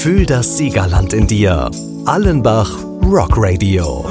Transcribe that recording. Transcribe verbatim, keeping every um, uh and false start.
Fühl das Siegerland in dir. Allenbach Rock Radio.